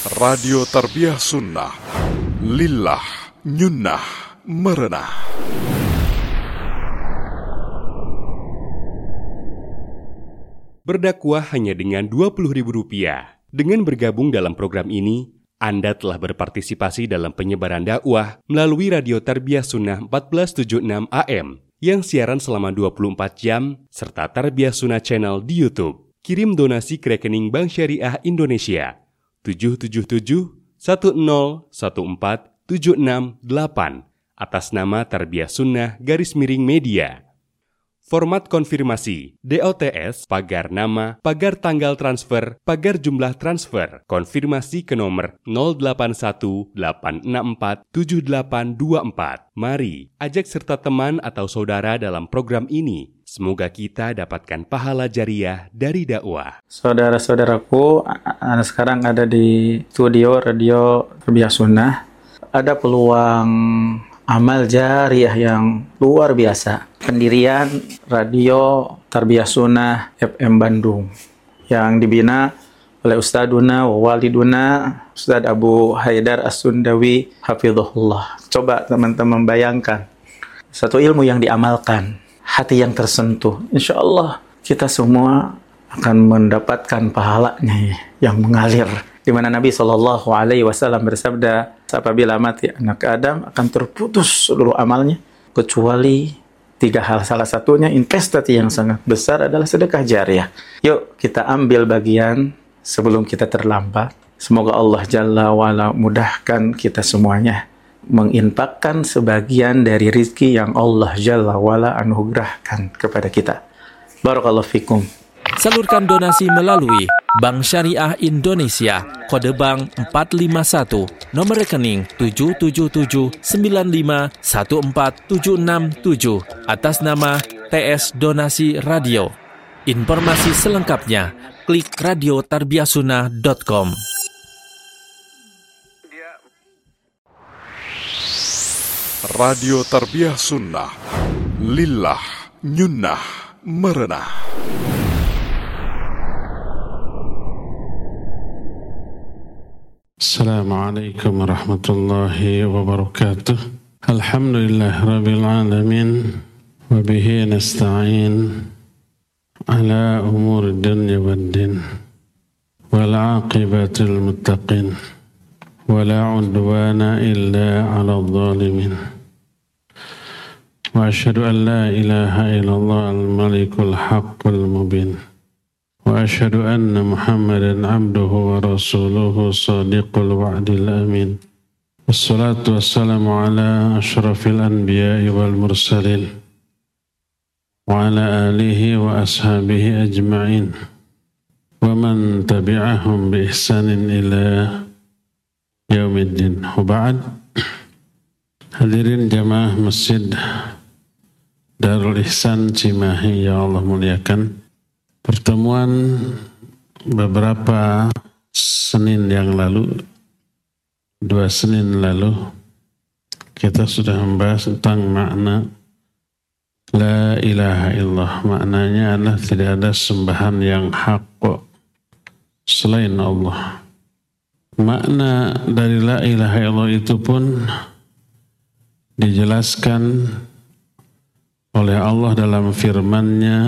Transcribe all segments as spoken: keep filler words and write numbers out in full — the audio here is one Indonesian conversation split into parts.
Radio Tarbiyah Sunnah, Lillah, Nyunnah, Merenah. Berdakwah hanya dengan dua puluh ribu rupiah. Dengan bergabung dalam program ini, Anda telah berpartisipasi dalam penyebaran dakwah melalui Radio Tarbiyah Sunnah empat belas tujuh puluh enam A M yang siaran selama dua puluh empat jam serta Tarbiyah Sunnah Channel di YouTube. Kirim donasi ke rekening Bank Syariah Indonesia tujuh tujuh tujuh satu nol satu empat tujuh enam delapan atas nama Tarbiyah Sunnah garis miring media. Format konfirmasi, D O T S, pagar nama, pagar tanggal transfer, pagar jumlah transfer, konfirmasi ke nomor nol delapan satu delapan enam empat tujuh delapan dua empat. Mari, ajak serta teman atau saudara dalam program ini. Semoga kita dapatkan pahala jariah dari dakwah. Saudara-saudaraku, Anda sekarang ada di studio Radio Tarbiyah Sunnah. Ada peluang amal jariah yang luar biasa. Pendirian Radio Tarbiyah Sunnah F M Bandung yang dibina oleh Ustaduna wa Waliduna Ustadz Abu Haidar As-Sundawi Hafizahullah. Coba teman-teman bayangkan satu ilmu yang diamalkan, hati yang tersentuh. Insya Allah kita semua akan mendapatkan pahalanya yang mengalir. Di mana Nabi shallallahu alaihi wasallam bersabda, apabila mati anak Adam akan terputus seluruh amalnya kecuali tiga hal. Salah satunya investasi yang sangat besar adalah sedekah jariah. Yuk kita ambil bagian sebelum kita terlambat. Semoga Allah Jalla wa'ala mudahkan kita semuanya menginfakkan sebagian dari rizki yang Allah Jalla wa'ala anugerahkan kepada kita. Barakallahu fikum. Salurkan donasi melalui Bank Syariah Indonesia, kode bank empat lima satu, nomor rekening tujuh tujuh tujuh sembilan lima satu empat tujuh enam tujuh, atas nama T S Donasi Radio. Informasi selengkapnya, klik radio tarbiyah sunnah dot com. Radio Tarbiyah Sunnah, Lillah, Nyunnah, Merenah. Assalamualaikum warahmatullahi wabarakatuh. Alhamdulillah rabbil alamin wa bihi nasta'in ala umuri dunya waddin wal aqibatul muttaqin wa la udwana illa ala dhalimin wa asyhadu an la ilaha illallah al-malikul haqqul mubin وأشهد أن محمدًا عبده ورسوله صادق الوعد الأمين والصلاة والسلام على أشرف الأنبياء والمرسلين وعلى آله وأصحابه أجمعين ومن تبعهم بإحسان إلى يوم الدين. وبعد, hadirin jamaah Masjid Darul Ihsan Cimahi yang Allah muliakan. Pertemuan beberapa Senin yang lalu, dua Senin lalu, kita sudah membahas tentang makna La ilaha illallah. Maknanya adalah tidak ada sembahan yang hak selain Allah. Makna dari La ilaha illallah itu pun dijelaskan oleh Allah dalam firman-Nya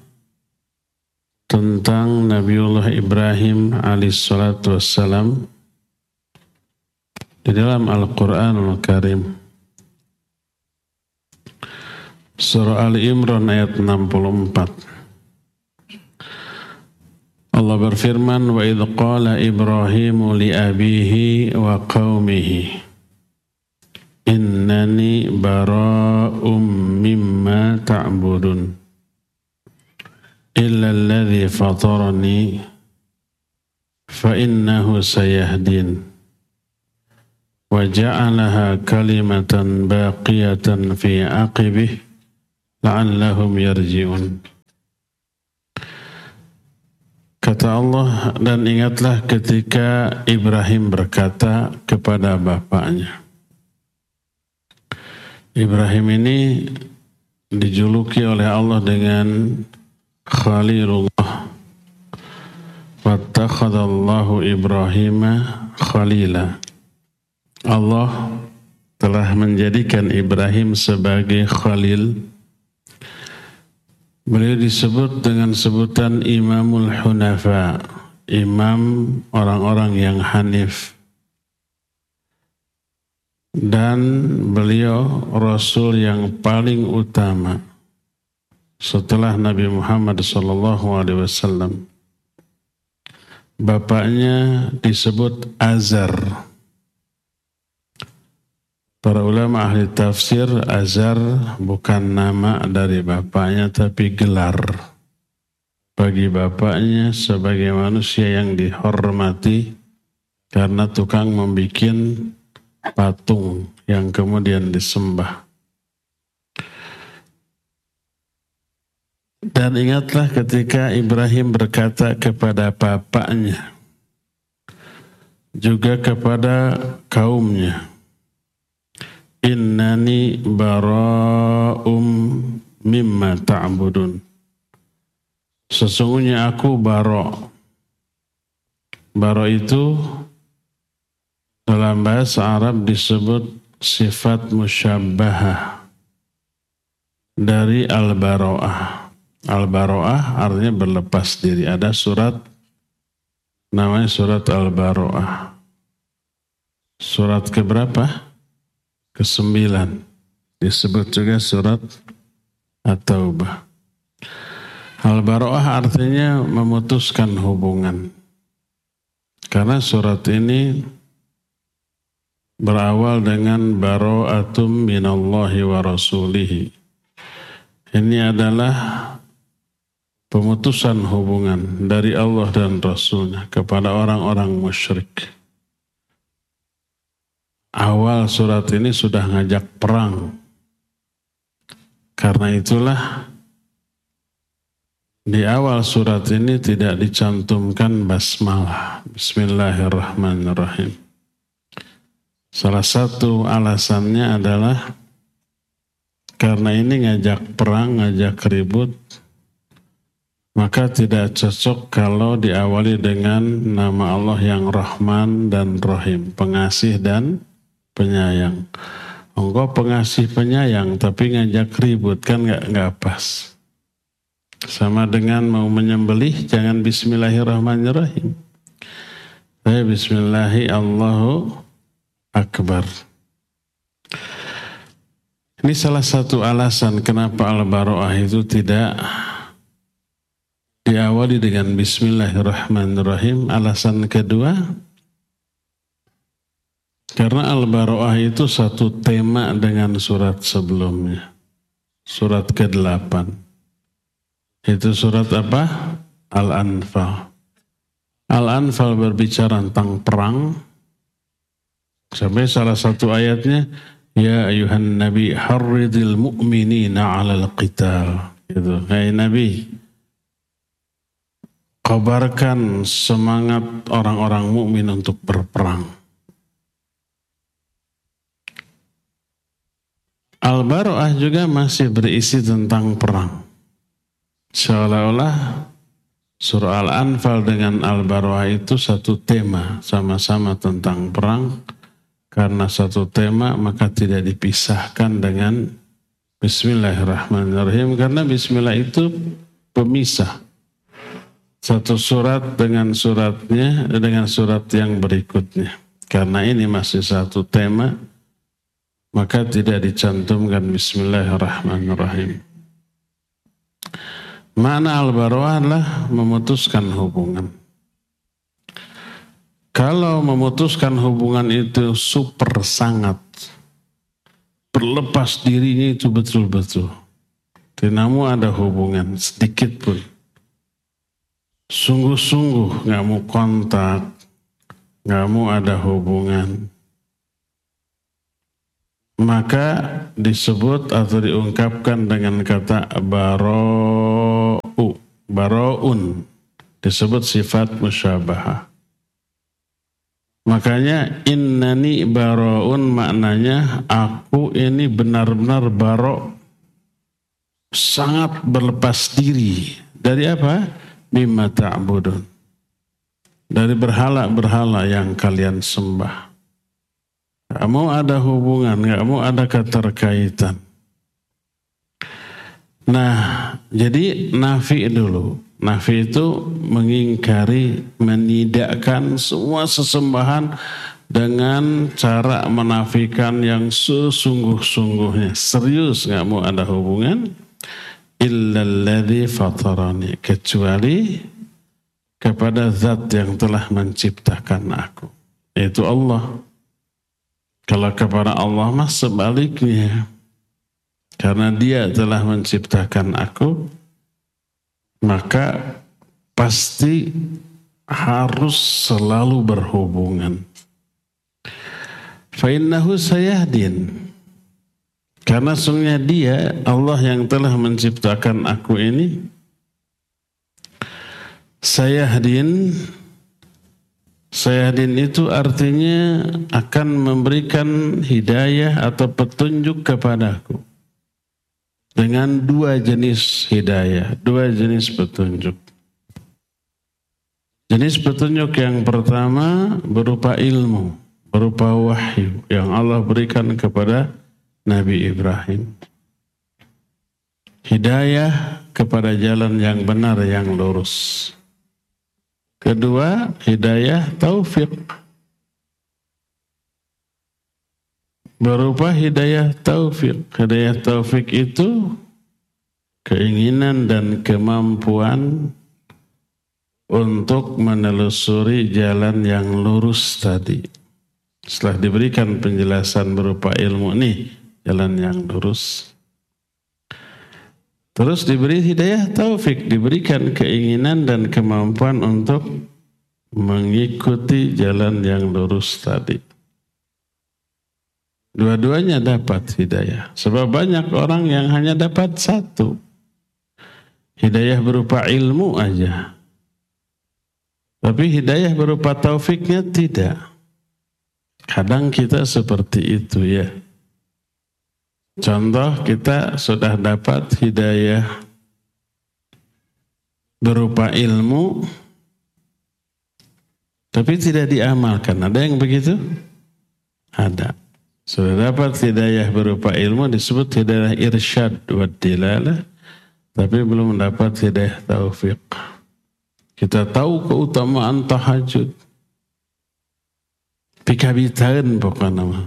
tentang Nabiullah Ibrahim alaihissalatu wassalam di dalam Al-Quranul Karim. Surah Ali Imran ayat enam puluh empat. Allah berfirman, wa idh qala Ibrahimu li abihi wa qawmihi innani bara'um mimma ta'budun illa alladhi fatarani fa innahu sayahdin wa ja'alaha kalimatan baqiyatan fi aqibih la'allahum yarji'un. Kata Allah, dan ingatlah ketika Ibrahim berkata kepada bapaknya. Ibrahim ini dijuluki oleh Allah dengan Khalilullah. Wattakhadallahu Ibrahima khalila. Allah telah menjadikan Ibrahim sebagai khalil. Beliau disebut dengan sebutan Imamul Hunafa, imam orang-orang yang hanif. Dan beliau Rasul yang paling utama setelah Nabi Muhammad sallallahu alaihi wasallam. Bapaknya disebut Azar. Para ulama ahli tafsir, Azar bukan nama dari bapaknya tapi gelar bagi bapaknya sebagai manusia yang dihormati karena tukang membuat patung yang kemudian disembah. Dan ingatlah ketika Ibrahim berkata kepada bapaknya, juga kepada kaumnya, innani bara'um mimma ta'budun. Sesungguhnya aku baro. Baro itu dalam bahasa Arab disebut sifat musyabbahah dari al-baro'ah. Al-baro'ah artinya berlepas diri. Ada surat namanya surat al-baro'ah. Surat keberapa? Kesembilan. Disebut juga surat At-Taubah. Al-baro'ah artinya memutuskan hubungan. Karena surat ini berawal dengan baro'atum minallahi wa rasulihi. Ini adalah pemutusan hubungan dari Allah dan Rasulnya kepada orang-orang musyrik. Awal surat ini sudah ngajak perang. Karena itulah di awal surat ini tidak dicantumkan basmalah. Bismillahirrahmanirrahim. Salah satu alasannya adalah karena ini ngajak perang, ngajak ribut, maka tidak cocok kalau diawali dengan nama Allah yang Rahman dan Rahim, pengasih dan penyayang. Engkau pengasih penyayang tapi ngajak ribut, kan nggak nggak pas. Sama dengan mau menyembelih, jangan Bismillahirrahmanirrahim. Saya Bismillahi Allahu Akbar. Ini salah satu alasan kenapa al-baro'ah itu tidak diawali dengan Bismillahirrahmanirrahim. Alasan kedua, karena al-baro'ah itu satu tema dengan surat sebelumnya. Surat kedelapan. Itu surat apa? Al-Anfal. Al-Anfal berbicara tentang perang. Sampai salah satu ayatnya, ya ayuhan nabi harridil mu'minina alal qital. Gitu. Hai Nabi, kabarkan semangat orang-orang mukmin untuk berperang. Al-Baro'ah juga masih berisi tentang perang. Seolah-olah surah Al-Anfal dengan Al-Baro'ah itu satu tema, sama-sama tentang perang. Karena satu tema maka tidak dipisahkan dengan Bismillahirrahmanirrahim. Karena Bismillah itu pemisah. Satu surat dengan suratnya, dengan surat yang berikutnya. Karena ini masih satu tema, maka tidak dicantumkan Bismillahirrahmanirrahim. Makna al-baro'ah adalah memutuskan hubungan. Kalau memutuskan hubungan itu super sangat, berlepas dirinya itu betul-betul. Tidak mau ada hubungan sedikit pun. Sungguh-sungguh gak mau kontak, gak mau ada hubungan. Maka disebut atau diungkapkan dengan kata baro'u, baro'un. Disebut sifat musyabahah. Makanya innani baro'un maknanya aku ini benar-benar baro', sangat berlepas diri. Dari apa? Mimma ta'budun. dari berhala-berhala yang kalian sembah. Gak mau ada hubungan, gak mau ada keterkaitan. Nah, jadi nafi dulu. Nafi itu mengingkari, menidakkan semua sesembahan dengan cara menafikan yang sesungguh-sungguhnya. Serius gak mau ada hubungan. Illalladzi fatarani, kecuali kepada zat yang telah menciptakan aku, yaitu Allah. Kalau kepada Allah mah sebaliknya, karena Dia telah menciptakan aku, maka pasti harus selalu berhubungan. Fa innahu sayahdin, karena sungguhnya Dia, Allah yang telah menciptakan aku ini, sayahdin. Sayahdin itu artinya akan memberikan hidayah atau petunjuk kepadaku dengan dua jenis hidayah, dua jenis petunjuk. Jenis petunjuk yang pertama berupa ilmu, berupa wahyu yang Allah berikan kepada Nabi Ibrahim. Hidayah kepada jalan yang benar, yang lurus. Kedua, hidayah taufik. Berupa hidayah taufik. Hidayah taufik itu keinginan dan kemampuan untuk menelusuri jalan yang lurus tadi. Setelah diberikan penjelasan berupa ilmu nih, jalan yang lurus. Terus diberi hidayah taufik, diberikan keinginan dan kemampuan untuk mengikuti jalan yang lurus tadi. Dua-duanya dapat hidayah. Sebab banyak orang yang hanya dapat satu. Hidayah berupa ilmu aja. Tapi hidayah berupa taufiknya tidak. Kadang kita seperti itu ya. Contoh, kita sudah dapat hidayah berupa ilmu, tapi tidak diamalkan. Ada yang begitu? Ada. Sudah dapat hidayah berupa ilmu, disebut hidayah irsyad wa dilalah, tapi belum dapat hidayah taufik. Kita tahu keutamaan tahajud. Pikabitan pokoknya.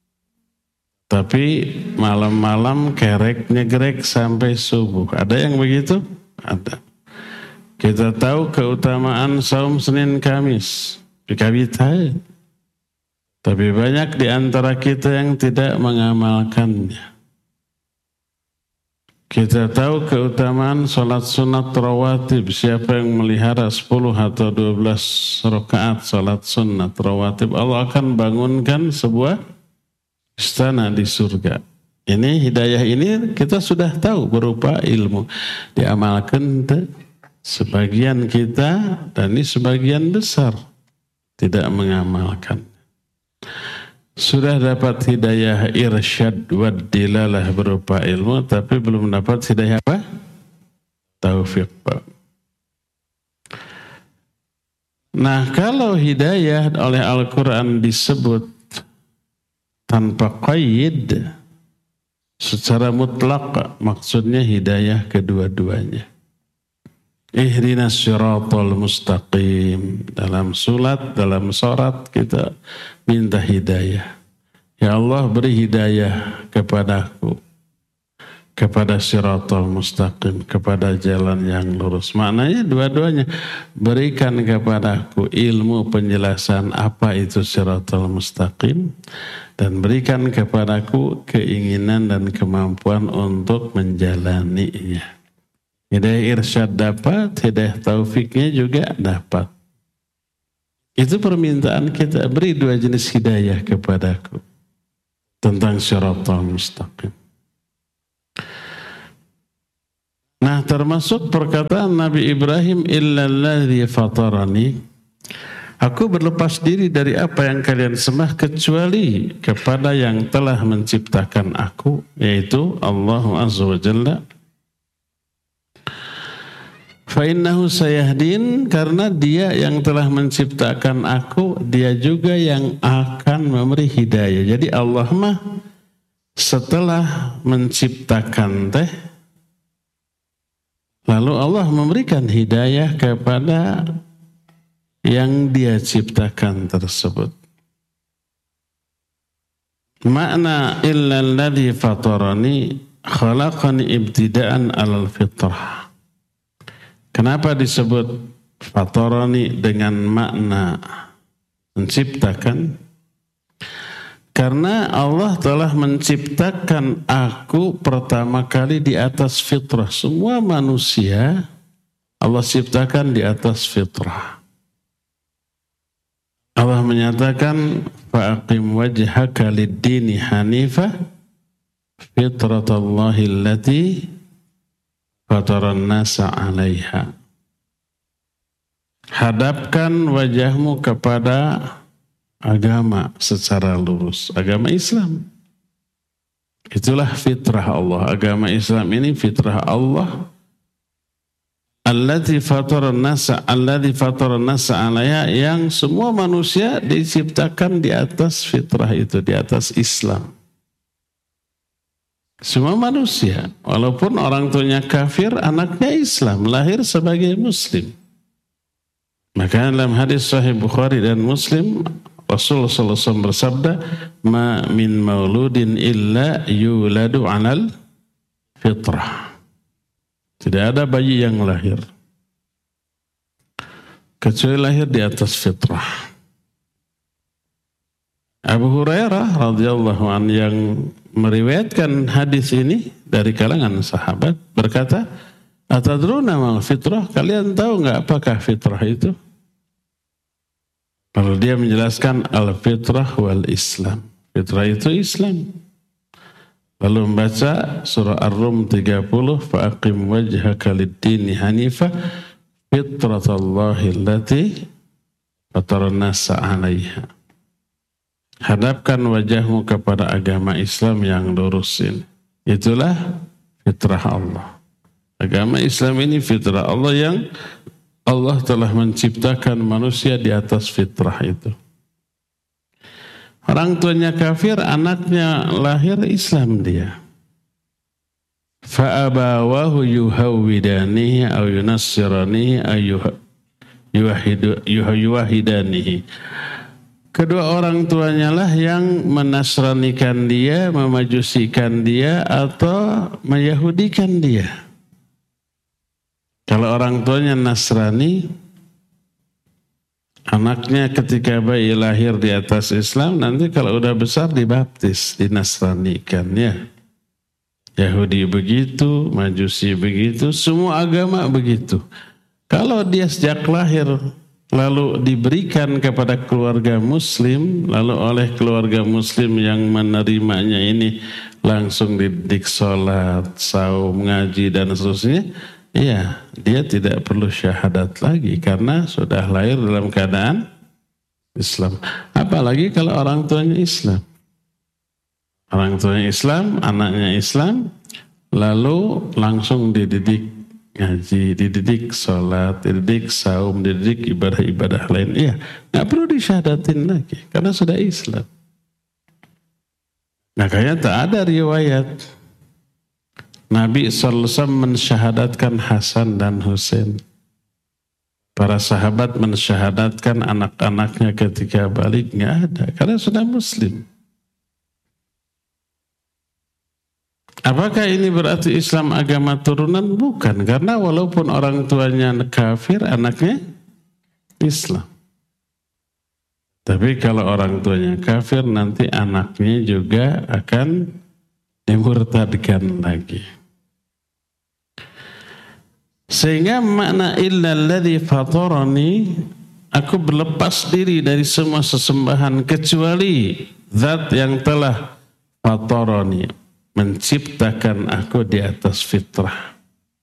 Tapi malam-malam kerek nyegrek sampai subuh. Ada yang begitu? Ada. Kita tahu keutamaan saum Senin Kamis. Pikabitai. Tapi banyak di antara kita yang tidak mengamalkannya. Kita tahu keutamaan sholat sunat rawatib. Siapa yang melihara sepuluh atau dua belas rakaat sholat sunat rawatib, Allah akan bangunkan sebuah istana di surga. Ini hidayah ini kita sudah tahu berupa ilmu. Diamalkan sebagian kita, dan ini sebagian besar tidak mengamalkan. Sudah dapat hidayah irsyad wa dilalah berupa ilmu, tapi belum dapat hidayah apa? Taufik. Nah, kalau hidayah oleh Al-Quran disebut tanpa qaid, secara mutlak, maksudnya hidayah kedua-duanya. Ihdinas siratal mustaqim. Dalam sulat, dalam surat kita minta hidayah. Ya Allah, beri hidayah kepadaku, kepada siratal mustaqim, kepada jalan yang lurus. Maknanya dua-duanya. Berikan kepadaku ilmu penjelasan apa itu siratal mustaqim, dan berikan kepadaku keinginan dan kemampuan untuk menjalaninya. Hidayah irsyad dapat, hidayah taufiknya juga dapat. Itu permintaan kita, beri dua jenis hidayah kepadaku tentang siratal mustaqim. Nah, termasuk perkataan Nabi Ibrahim, illalladzi fatarani, aku berlepas diri dari apa yang kalian sembah kecuali kepada yang telah menciptakan aku, yaitu Allah Azza wa Jalla. Fa innahu sayahdin, karena dia yang telah menciptakan aku, dia juga yang akan memberi hidayah. Jadi Allah mah setelah menciptakan teh, lalu Allah memberikan hidayah kepada yang dia ciptakan tersebut. Makna illa alladhi fatarani khalaqani ibtida'an alal fitrah. Kenapa disebut fatarani dengan makna menciptakan? Karena Allah telah menciptakan aku pertama kali di atas fitrah. Semua manusia Allah ciptakan di atas fitrah. Allah menyatakan fa'aqim wajhaka lid-dini hanifah fitratallahi allati fataran nasa 'alaiha. Hadapkan wajahmu kepada agama secara lurus, agama Islam. Itulah fitrah Allah. Agama Islam ini fitrah Allah. Allati fataran nasa, allati fataran nasa 'alaiha, yang semua manusia diciptakan di atas fitrah itu, di atas Islam. Semua manusia, walaupun orang tuanya kafir, anaknya Islam, lahir sebagai Muslim. Maka dalam hadis Sahih Bukhari dan Muslim, Rasulullah sallallahu alaihi wasallam bersabda, "Ma min mauludin illa yuladu 'alal fitrah." Tidak ada bayi yang lahir kecuali lahir di atas fitrah. Abu Hurairah radhiyallahu anhu yang meriwayatkan hadis ini dari kalangan sahabat berkata, "Atadruna mal fitrah? Kalian tahu enggak apakah fitrah itu?" Lalu dia menjelaskan al-fitrah wal Islam. Fitrah itu Islam. Lalu membaca surah Ar-Rum tiga puluh, fa'aqim wajhaka lid-dini hanifah fitratallahi allati fataran nasa 'alaiha. Hadapkan wajahmu kepada agama Islam yang lurus ini. Itulah fitrah Allah. Agama Islam ini fitrah Allah yang Allah telah menciptakan manusia di atas fitrah itu. Orang tuanya kafir, anaknya lahir Islam dia. Fa'abawahu yuhawwidanihi aw yunassiranihi aw yuwahidanihi. Kedua orang tuanya lah yang menasranikan dia, memajusikan dia, atau meyahudikan dia. Kalau orang tuanya Nasrani, anaknya ketika bayi lahir di atas Islam, nanti kalau udah besar dibaptis, dinasranikan ya. Yahudi begitu, Majusi begitu, semua agama begitu. Kalau dia sejak lahir lalu diberikan kepada keluarga Muslim, lalu oleh keluarga Muslim yang menerimanya ini langsung dididik sholat, saum, ngaji dan seterusnya, iya, dia tidak perlu syahadat lagi karena sudah lahir dalam keadaan Islam. Apalagi kalau orang tuanya Islam. Orang tuanya Islam, anaknya Islam, lalu langsung dididik ngaji, dididik sholat, dididik saum, dididik ibadah-ibadah lain. Iya, nggak perlu disyahadatin lagi karena sudah Islam. Makanya tak ada riwayat Nabi shallallahu alaihi wasallam mensyahadatkan Hasan dan Husain. Para sahabat mensyahadatkan anak-anaknya ketika balik, nggak ada karena sudah Muslim. Apakah ini berarti Islam agama turunan? Bukan, karena walaupun orang tuanya kafir, anaknya Islam. Tapi kalau orang tuanya kafir, nanti anaknya juga akan dimurtadkan lagi. Sehingga makna illa alladhi fatarani, aku berlepas diri dari semua sesembahan kecuali zat yang telah fatarani, menciptakan aku di atas fitrah.